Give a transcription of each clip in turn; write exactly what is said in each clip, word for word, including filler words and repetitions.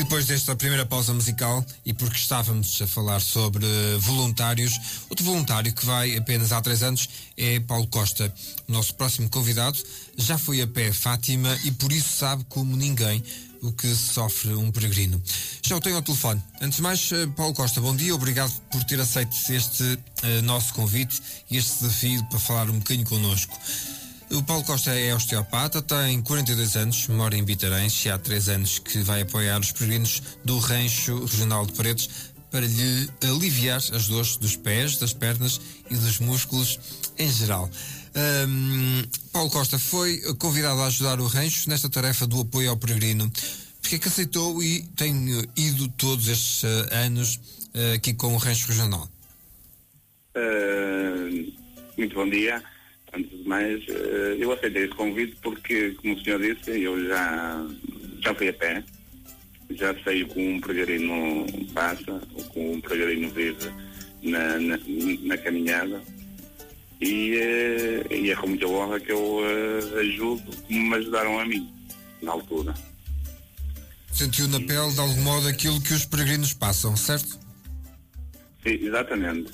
Depois desta primeira pausa musical, e porque estávamos a falar sobre voluntários, outro voluntário que vai apenas há três anos é Paulo Costa. Nosso próximo convidado já foi a pé a Fátima e por isso sabe como ninguém o que sofre um peregrino. Já o tenho ao telefone. Antes de mais, Paulo Costa, bom dia, obrigado por ter aceito este uh, nosso convite e este desafio para falar um bocadinho connosco. O Paulo Costa é osteopata, tem quarenta e dois anos, mora em Bitarães e há três anos que vai apoiar os peregrinos do Rancho Regional de Paredes para lhe aliviar as dores dos pés, das pernas e dos músculos em geral. Um, Paulo Costa foi convidado a ajudar o Rancho nesta tarefa do apoio ao peregrino. Porque é que aceitou e tem ido todos estes uh, anos uh, aqui com o Rancho Regional? Uh, muito bom dia. Antes de mais, eu aceitei esse convite porque, como o senhor disse, eu já, já fui a pé, já sei o que um peregrino passa, o que um peregrino vive na, na, na caminhada e, e é com muita honra que eu ajudo como me ajudaram a mim, na altura. Sentiu na pele, de algum modo, aquilo que os peregrinos passam, certo? Sim, exatamente.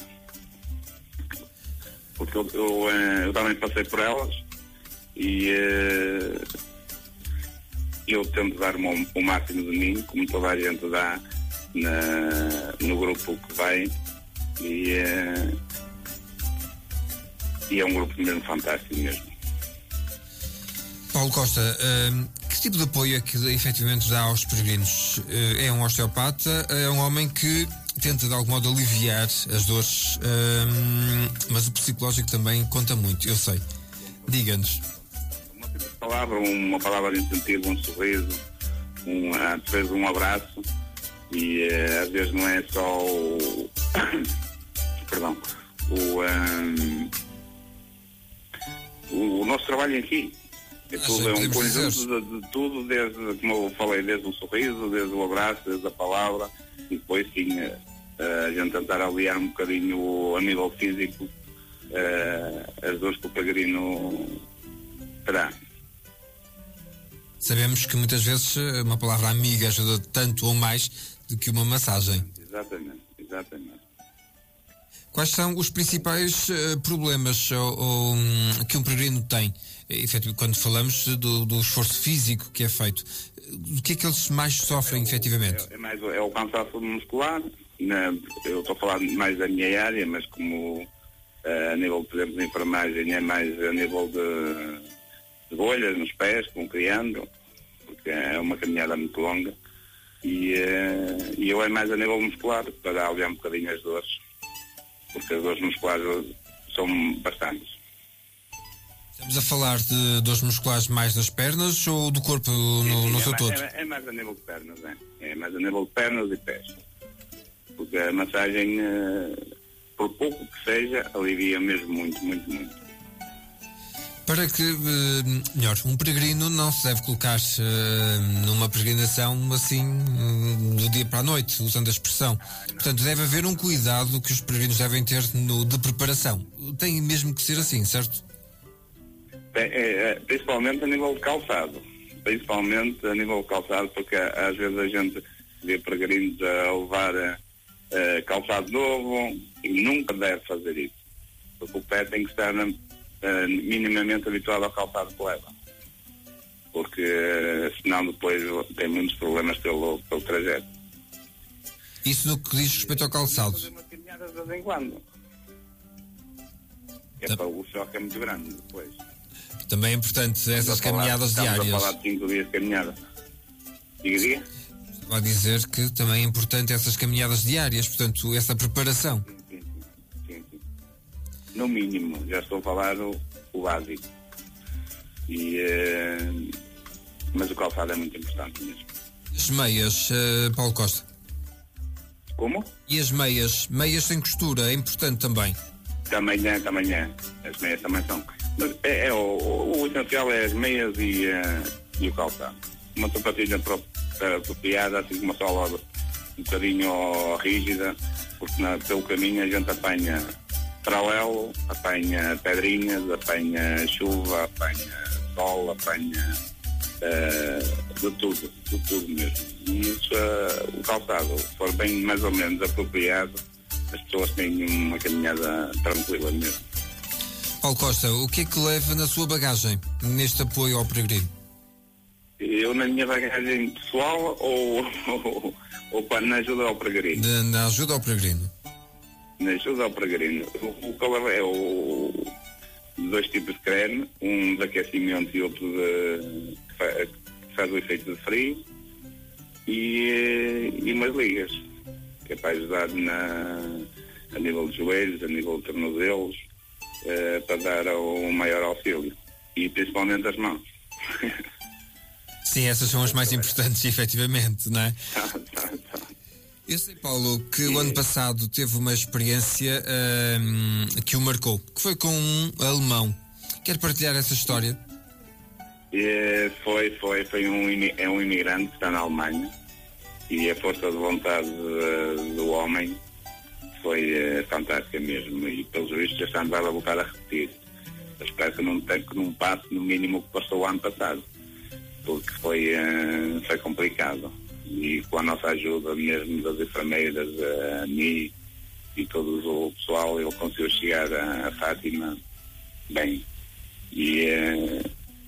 Porque eu, eu, eu também passei por elas e uh, eu tento dar o, o máximo de mim, como toda a gente dá na, no grupo que vai, e, uh, e é um grupo mesmo fantástico mesmo. Paulo Costa, uh, que tipo de apoio é que efetivamente dá aos peregrinos? Uh, é um osteopata, é um homem que tenta de algum modo aliviar as dores, hum, mas o psicológico também conta muito, eu sei. Diga-nos. Uma palavra, uma palavra de incentivo, um sorriso, um, às vezes um abraço, e uh, às vezes não é só o perdão, o, um, o, o nosso trabalho em si. É, tudo, é um conjunto de, de tudo, desde, como eu falei, desde o sorriso, desde o abraço, desde a palavra, e depois sim a, a gente tentar aliviar um bocadinho a nível físico a, as dores que o peregrino terá. Sabemos que muitas vezes uma palavra amiga ajuda tanto ou mais do que uma massagem. Exatamente, exatamente. Quais são os principais uh, problemas ou, ou, um, que um peregrino tem? Efetivamente, quando falamos do, do esforço físico que é feito, do que é que eles mais sofrem, é o, efetivamente? É, é, mais, é o cansaço muscular, né? Eu estou a falar mais da minha área, mas como uh, a nível, por exemplo, de enfermagem é mais a nível de, de bolhas nos pés, como criando, porque é uma caminhada muito longa, e, uh, e eu é mais a nível muscular, para aliviar um bocadinho as dores, porque as dores musculares são bastantes. Estamos a falar de dores musculares mais das pernas ou do corpo no, sim, sim, no seu é, todo? É, é mais a nível de pernas, é. É mais a nível de pernas e pés. Porque a massagem, uh, por pouco que seja, alivia mesmo muito, muito, muito. Para que, uh, melhor, um peregrino não se deve colocar uh, numa peregrinação assim, um, do dia para a noite, usando a expressão. Ah, Portanto, deve haver um cuidado que os peregrinos devem ter no, de preparação. Tem mesmo que ser assim, certo? É, é, principalmente a nível de calçado, principalmente a nível de calçado, porque às vezes a gente vê peregrinos a levar uh, calçado novo e nunca deve fazer isso, porque o pé tem que estar uh, minimamente habituado ao calçado que leva, porque uh, senão depois tem muitos problemas pelo, pelo trajeto. Isso no que diz respeito ao calçado? Fazer uma caminhada de vez em quando, é tá. Para o choque é muito grande depois. Também é importante essas caminhadas falar, diárias. Estamos a falar de cinco dias de caminhada. Diga, diga. Vai dizer que também é importante essas caminhadas diárias, portanto, essa preparação. Sim, sim, sim, sim. No mínimo, já estou a falar o, o básico. E, uh, mas o calçado é muito importante mesmo. As meias, uh, Paulo Costa? Como? E as meias? Meias sem costura, é importante também. Também é, também é. As meias também são. Mas é, é o, o, o essencial é as meias e, uh, e o calçado. Uma sapatilha apropriada, assim com uma sola um bocadinho rígida, porque na, pelo caminho a gente apanha trauelo, apanha pedrinhas, apanha chuva, apanha sol, apanha uh, de tudo, de tudo mesmo. E isso, uh, o calçado, se for bem mais ou menos apropriado, as pessoas têm uma caminhada tranquila mesmo. Paulo Costa, o que é que leva na sua bagagem neste apoio ao peregrino? Eu na minha bagagem pessoal ou, ou, ou na ajuda ao peregrino? De, na ajuda ao peregrino. Na ajuda ao peregrino. O, o que leva é o, dois tipos de creme, um de aquecimento e outro de, que, faz, que faz o efeito de frio, e, e umas ligas, que é para ajudar na, a nível de joelhos, a nível de tornozelos, eh, para dar um maior auxílio. E principalmente as mãos. Sim, essas são as mais importantes, efetivamente, não é? Tá, tá, tá. Eu sei, Paulo, que o ano passado teve uma experiência hum, que o marcou, que foi com um alemão. Quer partilhar essa história? E foi, foi, foi um, é um imigrante que está na Alemanha, e a força de vontade de, do homem foi é, fantástica mesmo, e pelos vistos já está a voltar a repetir. Eu espero que não, que não passe no mínimo que passou o ano passado, porque foi, é, foi complicado. E com a nossa ajuda mesmo das enfermeiras, a mim e todo o pessoal, ele conseguiu chegar a, a Fátima bem. E é,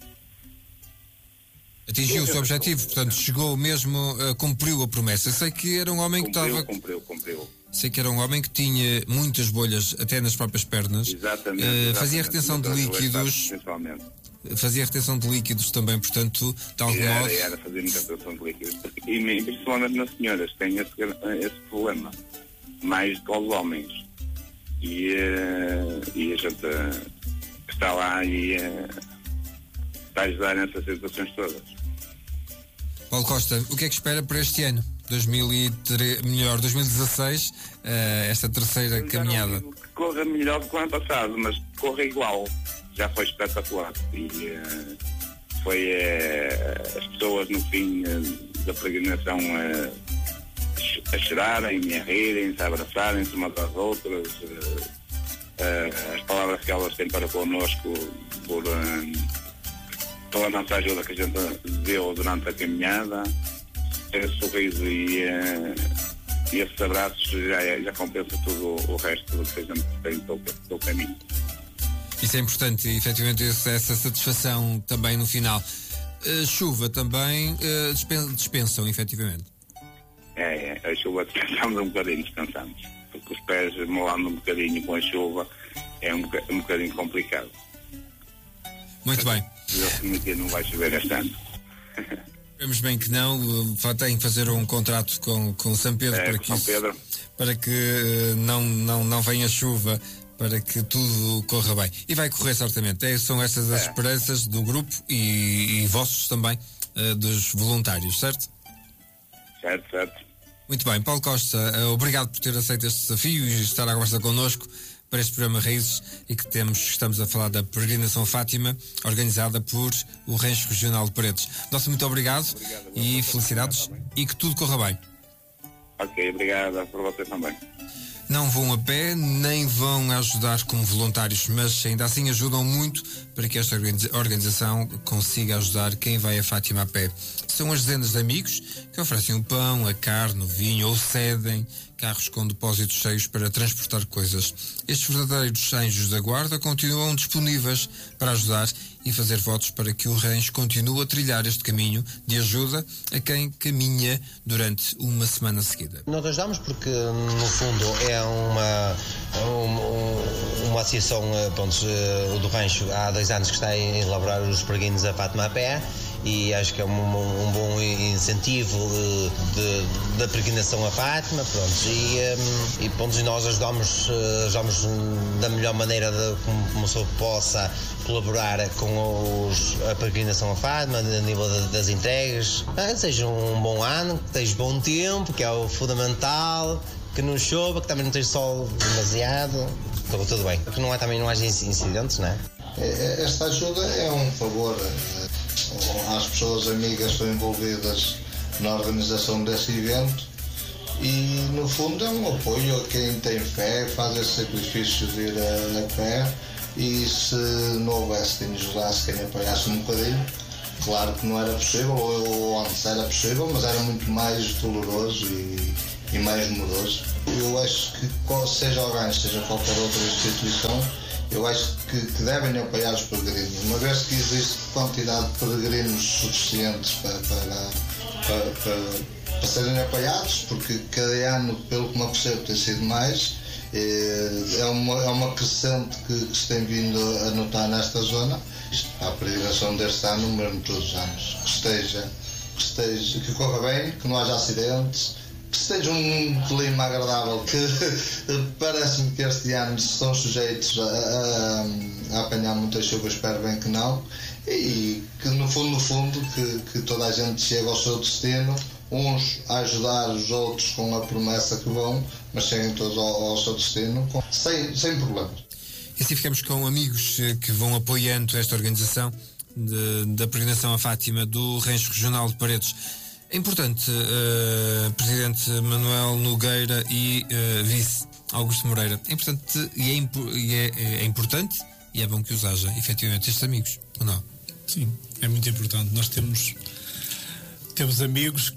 atingiu o seu objetivo, portanto chegou mesmo, uh, cumpriu a promessa. Sei que era um homem que estava... Cumpriu, cumpriu. Sei que era um homem que tinha muitas bolhas até nas próprias pernas. Exatamente. Uh, exatamente. Fazia retenção de líquidos. Fazia retenção de líquidos também, portanto, de algum era, modo... Era fazer retenção de líquidos. E principalmente nas senhoras têm esse, esse problema, mais que aos homens. E, uh, e a gente uh, está lá e uh, está a ajudar nessas situações todas. Paulo Costa, o que é que espera para este ano? dois mil e três, melhor, dois mil e dezasseis, uh, esta terceira Eu caminhada. Não, que corra melhor do que o ano passado, mas que corra igual. Já foi espetacular. E uh, foi uh, as pessoas no fim uh, da peregrinação uh, a chorarem, a rirem, a abraçarem-se umas às outras. Uh, uh, as palavras que elas têm para connosco por, uh, pela nossa ajuda que a gente deu durante a caminhada. Esse sorriso e, uh, e esses abraços já, já compensa tudo o resto do que a gente tem pelo caminho. Isso é importante, e efetivamente essa satisfação também no final. Uh, chuva também uh, dispen- dispensam, efetivamente. É, é, a chuva descansamos um bocadinho, descansamos. Porque os pés molando um bocadinho com a chuva é um, boca- um bocadinho complicado. Muito bem. Eu permitir, não vai chover este ano. Esperemos bem que não, uh, tem que fazer um contrato com, com São Pedro, É, para que, São isso, Pedro. para que uh, não, não, não venha chuva, para que tudo corra bem. E vai correr certamente. É, são essas as É. esperanças do grupo e, e vossos também, uh, dos voluntários, certo? Certo, certo. Muito bem, Paulo Costa, uh, obrigado por ter aceito este desafio e estar à conversa connosco para este programa Raízes, e que temos, estamos a falar da Peregrinação Fátima, organizada por o Rancho Regional de Paredes. Nosso muito obrigado, Obrigado, e você felicidades também. e que tudo corra bem. Ok, obrigado por você também. Não vão a pé, nem vão ajudar como voluntários, mas ainda assim ajudam muito para que esta organiza- organização consiga ajudar quem vai a Fátima a pé. São as dezenas de amigos que oferecem o pão, a carne, o vinho, ou cedem carros com depósitos cheios para transportar coisas. Estes verdadeiros anjos da guarda continuam disponíveis para ajudar e fazer votos para que o rancho continue a trilhar este caminho de ajuda a quem caminha durante uma semana seguida. Nós ajudamos porque, no fundo, é uma, uma, uma associação, pronto, o do rancho há dois anos que está a elaborar os peregrinos a Fátima a pé, e acho que é um, um bom incentivo de, de, da peregrinação a Fátima, pronto, e, e pronto, nós ajudamos, ajudamos da melhor maneira de, como, como se possa colaborar com os, a peregrinação a Fátima, a nível de, das entregas. Ah, seja um bom ano, que esteja bom tempo, que é o fundamental, que não chova, que também não esteja sol demasiado, tudo, tudo bem, que não há, também não haja incidentes, não é? Esta ajuda é um favor às pessoas amigas que estão envolvidas na organização desse evento, e no fundo é um apoio a quem tem fé, faz esse sacrifício de ir a, a pé, e se não houvesse quem ajudasse, quem apoiasse um bocadinho, Claro que não era possível, ou antes era possível, mas era muito mais doloroso e, e mais moroso. Eu acho que, seja o Orange, seja qualquer outra instituição, eu acho que, que devem apoiar os peregrinos, uma vez que existe quantidade de peregrinos suficientes para, para, para, para, para serem apoiados, porque cada ano, pelo que me apercebo, tem sido mais. É uma, é uma crescente que, que se tem vindo a notar nesta zona. A peregrinação deste ano, mesmo todos os anos, que esteja, que esteja, que corra bem, que não haja acidentes, que esteja um clima agradável, que parece-me que este ano estão sujeitos a, a, a apanhar muita chuva, espero bem que não, e que no fundo, no fundo, que, que toda a gente chegue ao seu destino, uns a ajudar os outros com a promessa que vão, mas cheguem todos ao, ao seu destino com, sem, sem problemas. E assim ficamos com amigos que vão apoiando esta organização de, da peregrinação a Fátima do Rancho Regional de Paredes. É importante, uh, Presidente Manuel Nogueira e uh, Vice Augusto Moreira, é importante e, é, impo- e é, é importante e é bom que os haja, efetivamente, estes amigos, ou não? Sim, é muito importante. Nós temos, temos amigos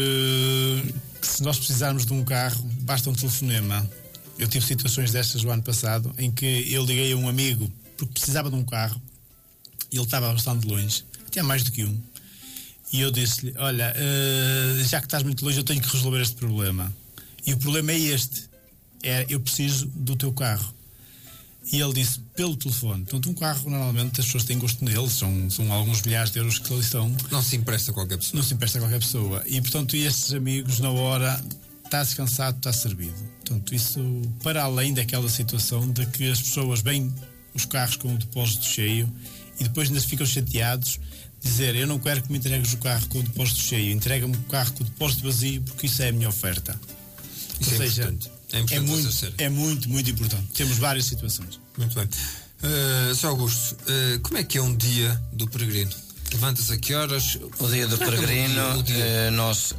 que, que se nós precisarmos de um carro, basta um telefonema. Eu tive situações destas o ano passado em que eu liguei a um amigo porque precisava de um carro e ele estava bastante longe, tinha mais do que um, e eu disse-lhe, olha, uh, já que estás muito longe eu tenho que resolver este problema, e o problema é este, é, eu preciso do teu carro. E ele disse, pelo telefone. Portanto, um carro, normalmente, as pessoas têm gosto nele, são, são alguns milhares de euros que ali estão. Não se empresta a qualquer pessoa. Não se empresta a qualquer pessoa. E, portanto, estes amigos, na hora, está descansado, está servido. Portanto, isso, para além daquela situação de que as pessoas vêm os carros com o depósito cheio e depois ainda ficam chateados, dizer, eu não quero que me entregues o carro com o depósito cheio, entrega-me o carro com o depósito vazio, porque isso é a minha oferta. Isso Ou é seja, importante. É, importante é, muito, é muito, muito importante. Temos várias situações. Muito bem. Uh, Sr. Augusto, uh, como é que é um dia do peregrino? Levanta-se a que horas? O dia do peregrino, é o dia, o dia? Uh, nós,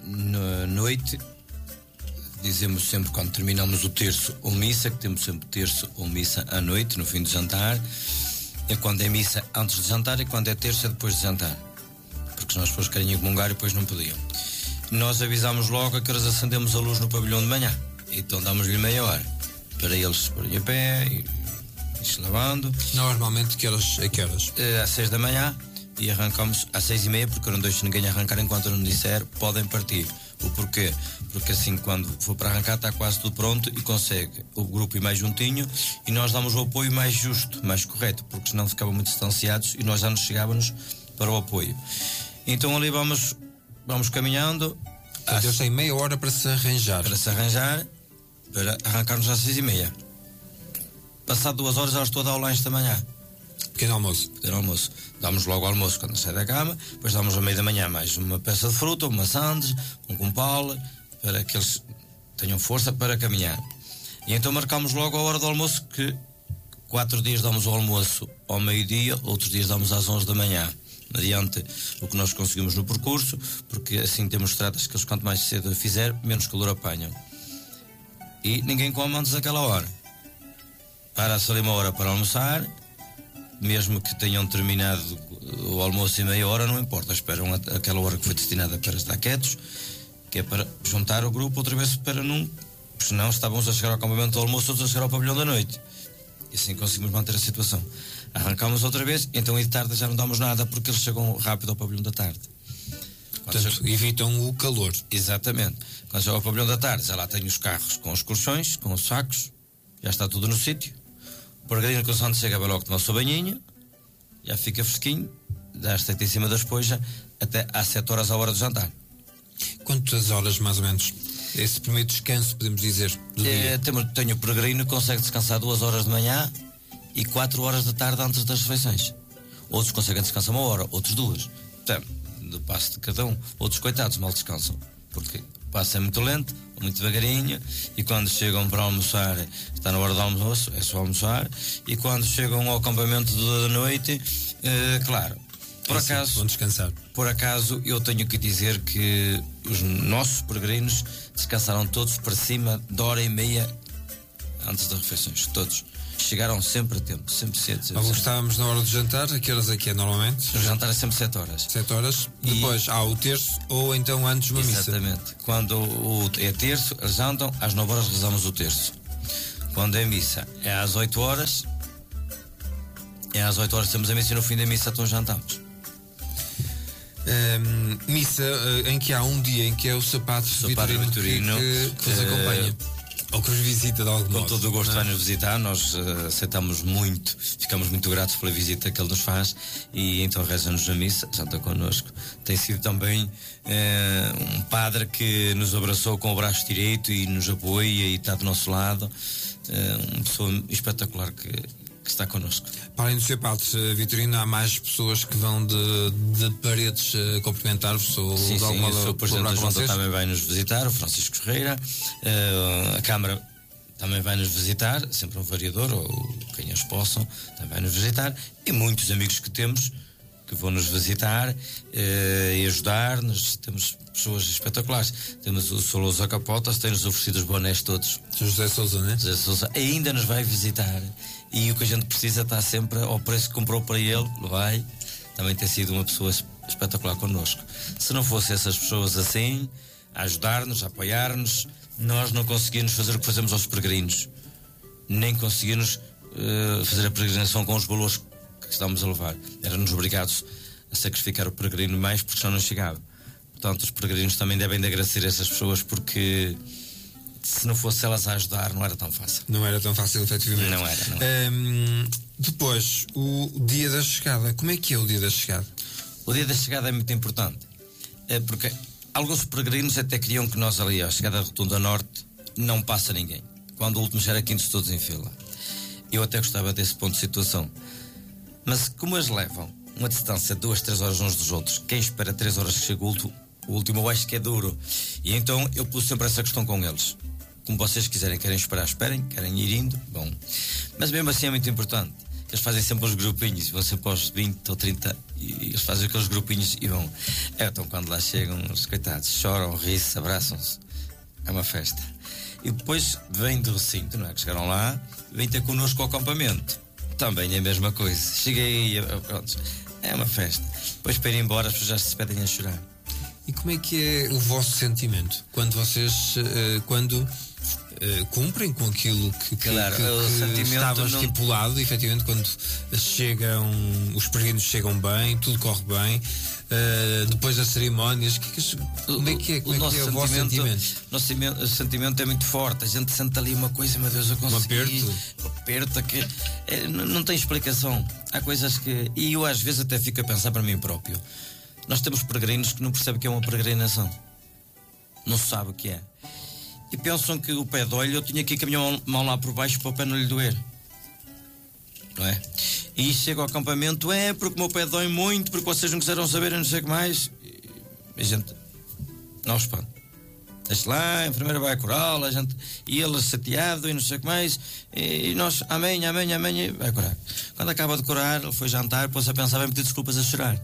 na noite, dizemos sempre quando terminamos o terço ou missa, que temos sempre terço ou missa à noite, no fim do jantar. É quando é missa antes de jantar e quando é terço é depois de jantar. Porque se nós depois querem comungar e depois não podiam. Nós avisamos logo a que horas acendemos a luz no pavilhão de manhã. Então damos-lhe meia hora para eles se porem a pé e, e se lavando. Normalmente que horas, a que horas? Uh, às seis da manhã e arrancamos às seis e meia, porque eu não deixo ninguém arrancar enquanto eu não disser podem partir. O porquê? Porque assim quando for para arrancar está quase tudo pronto e consegue o grupo ir mais juntinho e nós damos o apoio mais justo, mais correto, porque senão ficavam muito distanciados e nós já nos chegávamos para o apoio. Então ali vamos, vamos caminhando. Então eu sei meia hora para se arranjar. Para se arranjar, para arrancarmos às seis e meia. Passado duas horas já estou a dar o lanche da manhã. Pequeno almoço. Pequeno almoço. Damos logo o almoço quando sai da cama, depois damos ao meio da manhã mais uma peça de fruta, uma sandes, um compal, para que eles tenham força para caminhar. E então marcamos logo a hora do almoço, que quatro dias damos o almoço ao meio-dia, outros dias damos às onze da manhã, mediante o que nós conseguimos no percurso, porque assim temos estradas que eles quanto mais cedo fizer, menos calor apanham. E ninguém come antes daquela hora. Para-se ali uma hora para almoçar, mesmo que tenham terminado o almoço em meia hora, não importa, esperam aquela hora que foi destinada para estar quietos, que é para juntar o grupo outra vez para não, senão estávamos a chegar ao acampamento do almoço, outros a chegar ao pavilhão da noite, e assim conseguimos manter a situação. Arrancamos outra vez, então e de tarde já não damos nada, porque eles chegam rápido ao pavilhão da tarde. Portanto, chega... evitam o calor. Exatamente. Quando chega ao pavilhão da tarde, já lá tem os carros com os colchões, com os sacos, já está tudo no sítio. O peregrino que o santo chega, vai logo tomar o seu banhinho, já fica fresquinho, já está em cima da espoja, até às sete horas à hora do jantar. Quantas horas, mais ou menos? Esse primeiro descanso, podemos dizer, do é, dia? Tenho, tenho o peregrino que consegue descansar duas horas de manhã e quatro horas da tarde antes das refeições. Outros conseguem descansar uma hora, outros duas. Então, do passo de cada um. Outros, coitados, mal descansam, porque o passo é muito lento, muito devagarinho, e quando chegam para almoçar, está na hora do almoço, é só almoçar, e quando chegam ao acampamento da noite, eh, claro, por é acaso, sim, vão descansar. Por acaso, eu tenho que dizer que os nossos peregrinos descansaram todos para cima de hora e meia antes das refeições, todos. chegaram sempre a tempo, sempre cedo. Sempre Alguns cedo. estávamos na hora do jantar, a que horas é que é normalmente? O jantar é sempre sete horas. sete horas, E- depois há o terço ou então antes uma missa. Exatamente. Quando o, é terço, eles jantam, às nove horas rezamos o terço. Quando é missa, é às oito horas. É às oito horas temos a missa e no fim da missa então jantamos. Hum, missa eh, em que há um dia em que é o sapato, Sapato Vitorino, Vitorino, que, que, que vos eh, acompanha ou que vos visita de algum Com modo. todo o gosto não é? vai nos visitar, nós uh, aceitamos muito, ficamos muito gratos pela visita que ele nos faz e então reza-nos na missa, janta connosco. Tem sido também uh, um padre que nos abraçou com o braço direito e nos apoia e está do nosso lado, uh, uma pessoa espetacular que, que está connosco. Para além do seu padre, eh, Vitorino, há mais pessoas que vão de, de paredes uh, cumprimentar-vos ou Sim, de sim, algum o modo seu Presidente colaborar da com Junta vocês? também vai nos visitar, o Francisco Ferreira, uh, a Câmara também vai nos visitar, sempre um vereador ou quem eles possam, também vai nos visitar, e muitos amigos que temos que vão nos visitar uh, e ajudar-nos. Temos pessoas espetaculares. Temos o Sousa Capotas, tem-nos oferecido os bonés todos. José Sousa, né? José Sousa ainda nos vai visitar e o que a gente precisa está sempre ao preço que comprou para ele, vai. Também tem sido uma pessoa espetacular connosco. Se não fossem essas pessoas assim, a ajudar-nos, a apoiar-nos, nós não conseguimos fazer o que fazemos aos peregrinos, nem conseguimos uh, fazer a peregrinação com os valores que estamos a levar. Éramos obrigados a sacrificar o peregrino mais porque já não chegava. Portanto, os peregrinos também devem de agradecer a essas pessoas, porque se não fosse elas a ajudar não era tão fácil. Não era tão fácil, efetivamente. Não era, não era. Hum, depois, o dia da chegada. Como é que é o dia da chegada? O dia da chegada é muito importante, é porque alguns peregrinos até queriam que nós ali, à chegada da Rotunda Norte, não passa ninguém. Quando o último já era quintos todos em fila. Eu até gostava desse ponto de situação. Mas como eles levam uma distância de duas, três horas uns dos outros, quem espera três horas que chega o último, o último eu acho que é duro. E então eu pus sempre essa questão com eles. Como vocês quiserem, querem esperar, esperem, querem ir indo, bom. Mas mesmo assim é muito importante. Eles fazem sempre os grupinhos, vão sempre aos vinte ou trinta e eles fazem aqueles grupinhos e vão. É, então quando lá chegam, os coitados choram, riem-se, abraçam-se. É uma festa. E depois vêm do recinto, não é? Que chegaram lá, vêm ter connosco ao acampamento. Também é a mesma coisa. Cheguei, pronto. É uma festa. Depois para ir embora as pessoas já se pedem a chorar. E como é que é o vosso sentimento quando vocês, uh, quando uh, cumprem com aquilo que, que, Claro, que, o que sentimento estava não- estipulado, efetivamente, quando chegam, os peregrinos chegam bem, tudo corre bem, uh, depois das cerimónias, que, que, como é que é, como é, que é o vosso sentimento? O nosso sentimento, o sentimento é muito forte. A gente sente ali uma coisa, meu Deus, eu consegui. aperto. Um aperto que é, n- não tem explicação. Há coisas que. E eu às vezes até fico a pensar para mim próprio. Nós temos peregrinos que não percebem o que é uma peregrinação. Não se sabe o que é. E pensam que o pé dói, eu tinha que ir com a minha mão, mão lá por baixo para o pé não lhe doer. Não é? E chego ao acampamento, é porque o meu pé dói muito, porque vocês não quiseram saber, eu não sei o que mais. E a gente não responde. Deixa lá, a enfermeira vai a curá-lo, a gente, e ele chateado e não sei o que mais, e nós, amém, amém, amém, e vai curar. Quando acaba de curar, ele foi jantar, pôs a pensar, vai pedir desculpas, a chorar.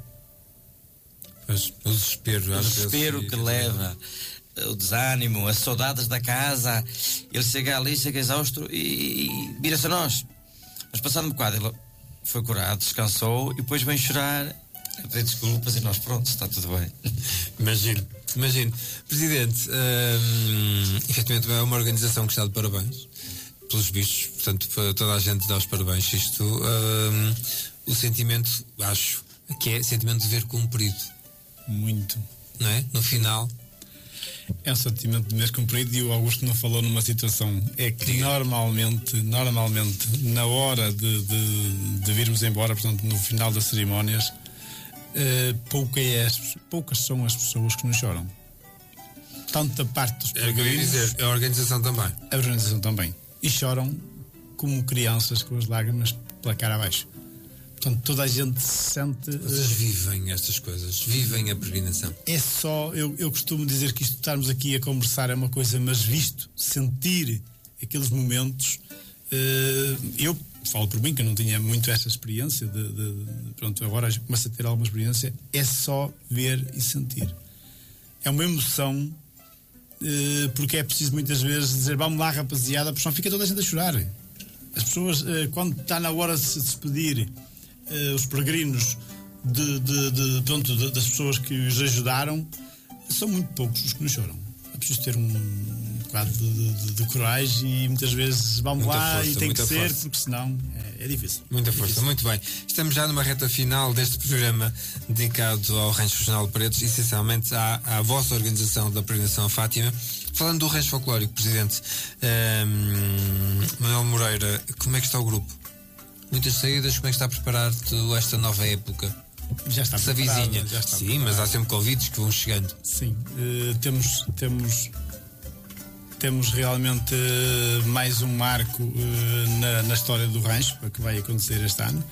Pois, o desespero, O às vezes, desespero que leva, o desânimo, as saudades da casa. Ele chega ali, chega exausto e, e vira-se a nós. Mas passado um bocado, ele foi curado, descansou e depois vem chorar, a pedir desculpas e nós, pronto, está tudo bem. Imagino, imagino. Presidente, hum, efetivamente é uma organização que está de parabéns, pelos bichos, portanto, para toda a gente dá os parabéns. Isto, hum, o sentimento, acho, que é sentimento de dever cumprido, Muito. não é? No final. É um sentimento de mês cumprido, e o Augusto não falou numa situação. É que normalmente, normalmente, na hora de, de, de virmos embora, portanto, no final das cerimónias, eh, pouca é as- poucas são as pessoas que nos choram. Tanto da parte dos É o que eu ia peregrinos, dizer, a organização também. a organização também. E choram como crianças com as lágrimas pela cara abaixo. Portanto, toda a gente se sente. Vocês eh, vivem estas coisas, vivem a peregrinação. É só, eu, eu costumo dizer que isto, estarmos aqui a conversar é uma coisa, mas visto, sentir aqueles momentos, eh, eu falo por mim que eu não tinha muito essa experiência, de, de- de- pronto, agora já começo a ter alguma experiência, é só ver e sentir. É uma emoção, eh, porque é preciso muitas vezes dizer, vamos lá rapaziada, porque senão fica toda a gente a chorar. As pessoas, quando está na hora de se despedir, os peregrinos de, de, de, pronto, de, das pessoas que os ajudaram, são muito poucos os que nos choram. É preciso ter um quadro de, de, de coragem e muitas vezes vamos muita lá força, e tem que ser, força. Porque senão é, é difícil. Muita é força, difícil. Muito bem. Estamos já numa reta final deste programa dedicado ao Rancho Regional de Paredes, essencialmente à, à vossa organização da Peregrinação a Fátima. Falando do Rancho Folclórico, Presidente, um, Manuel Moreira, como é que está o grupo? Muitas saídas, como é que está preparado esta nova época? Já está Essa preparado, vizinha. já está Sim, preparado. mas há sempre convites que vão chegando. Sim, uh, temos, temos, temos realmente uh, mais um marco uh, na, na história do rancho, que vai acontecer este ano,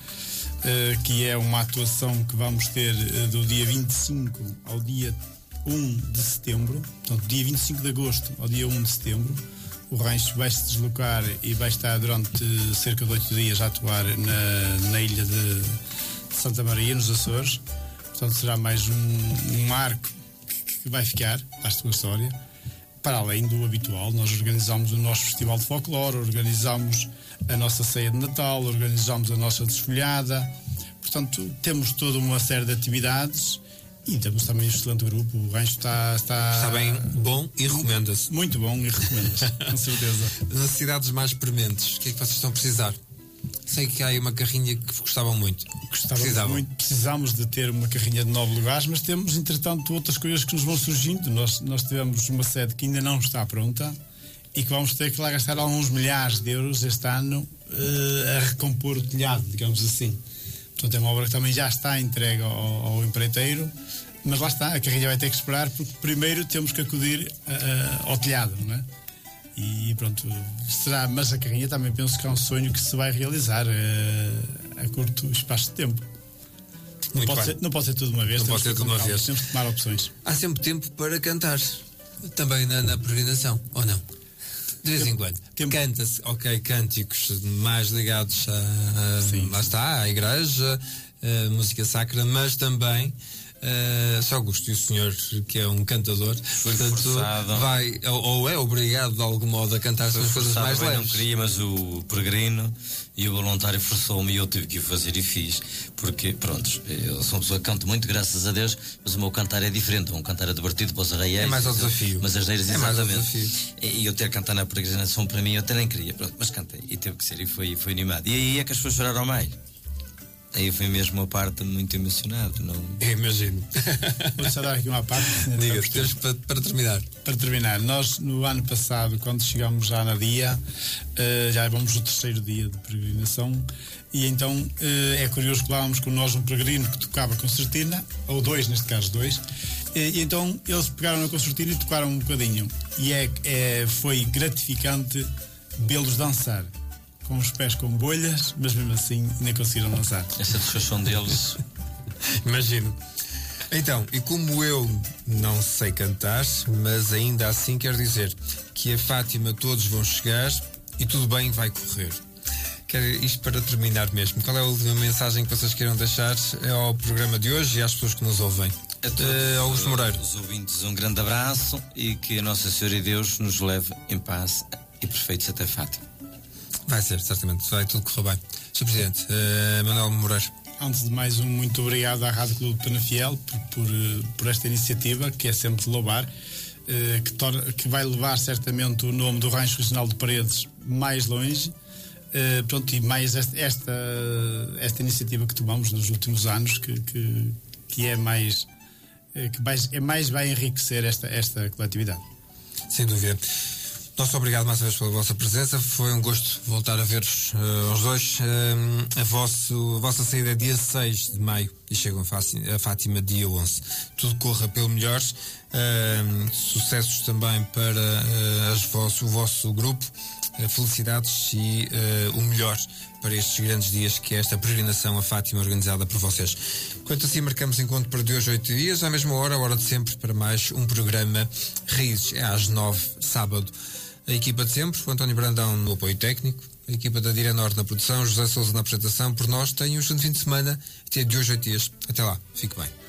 uh, que é uma atuação que vamos ter uh, do dia vinte e cinco ao dia um de setembro, portanto, dia vinte e cinco de agosto ao dia um de setembro. O rancho vai se deslocar e vai estar durante cerca de oito dias a atuar na, na ilha de Santa Maria, nos Açores. Portanto, será mais um, um marco que, que vai ficar para a sua história, para além do habitual. Nós organizamos o nosso festival de folclore, organizamos a nossa ceia de Natal, organizamos a nossa desfolhada. Portanto, temos toda uma série de atividades e temos também um excelente grupo. O rancho está, está... Está bem bom e recomenda-se. Muito bom e recomenda-se, com certeza. Necessidades mais prementes, o que é que vocês estão a precisar? Sei que há aí uma carrinha que gostavam muito. Gostávamos muito, precisamos de ter uma carrinha de nove lugares, mas temos, entretanto, outras coisas que nos vão surgindo. Nós, nós tivemos uma sede que ainda não está pronta e que vamos ter que lá gastar alguns milhares de euros este ano uh, a recompor o telhado, digamos assim. Portanto, é uma obra que também já está entregue ao, ao empreiteiro, mas lá está, a carrinha vai ter que esperar, porque primeiro temos que acudir uh, ao telhado, não é? E pronto, será, mas a carrinha também penso que é um sonho que se vai realizar uh, a curto espaço de tempo. Não pode, ser, não pode ser tudo de uma vez, não temos, pode ser que tudo uma vez. temos que tomar opções. Há sempre tempo para cantar, também na, na peregrinação, ou não? De vez em quando. Canta-se, ok, cânticos mais ligados a, a Sim. lá está, à igreja, a música sacra, mas também Uh, Só Augusto e o senhor, que é um cantador, foi portanto, forçado. vai ou, ou é obrigado de algum modo a cantar as coisas mais leves. Eu não queria, mas o peregrino e o voluntário forçou-me e eu tive que o fazer e fiz, porque pronto, eu sou uma pessoa que canto muito, graças a Deus, mas o meu cantar é diferente. O meu cantar é divertido para os arraiais, é mais ao desafio, mas as neiras, é exatamente. E eu ter que cantar na peregrinação, para mim, eu até nem queria, pronto, mas cantei e teve que ser e foi, foi animado. E aí é que as pessoas choraram mais. Aí foi mesmo uma parte muito emocionada. Não... Eu imagino. Vou só dar aqui uma parte. Diga, temos para, para terminar. Para terminar, nós no ano passado, quando chegámos já na dia, uh, já vamos no terceiro dia de peregrinação, e então uh, é curioso que levávamos com nós um peregrino que tocava concertina, ou dois, neste caso dois, e, e então eles pegaram na concertina e tocaram um bocadinho. E é, é, foi gratificante vê-los dançar. Com os pés com bolhas, mas mesmo assim nem conseguiram dançar. A satisfação deles. Imagino. Então, e como eu não sei cantar, mas ainda assim quero dizer que a Fátima todos vão chegar e tudo bem vai correr. Quero isto para terminar mesmo. Qual é a última mensagem que vocês queiram deixar ao programa de hoje e às pessoas que nos ouvem? A todos uh, Augusto Moreira. Os ouvintes, um grande abraço e que a Nossa Senhora e Deus nos leve em paz e perfeitos até Fátima. Vai ser, certamente, vai tudo correr bem. senhor Presidente, uh, Manuel Moreira. Antes de mais, um muito obrigado à Rádio Clube de Penafiel por, por, por esta iniciativa, que é sempre de louvar, uh, que, torna, que vai levar certamente o nome do Rancho Regional de Paredes mais longe. Uh, pronto, e mais esta, esta, esta iniciativa que tomamos nos últimos anos, que, que, que é mais que mais, é mais vai enriquecer esta, esta coletividade. Sem dúvida. Nosso obrigado mais uma vez pela vossa presença. Foi um gosto voltar a ver-vos uh, os dois. Uh, a, vosso, a vossa saída é dia seis de maio e chegam a Fátima dia onze. Tudo corra pelo melhor. Uh, sucessos também para uh, as vosso, o vosso grupo. Uh, felicidades e uh, o melhor para estes grandes dias que é esta peregrinação a Fátima organizada por vocês. Quanto assim, marcamos encontro para de hoje oito dias, à mesma hora, a hora de sempre, para mais um programa Raízes. É às nove, sábado. A equipa de sempre, o António Brandão no apoio técnico, a equipa da Direnor na produção, José Sousa na apresentação, por nós, tem um excelente fim de semana, até de hoje oito dias. Até lá, fique bem.